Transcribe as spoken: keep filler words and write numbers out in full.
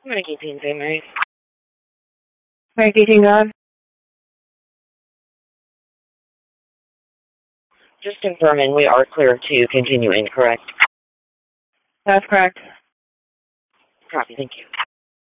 Medicaid team, Saint Mary. Medicaid team, God. Just confirming we are clear to continue in, correct? That's correct. Copy, thank you.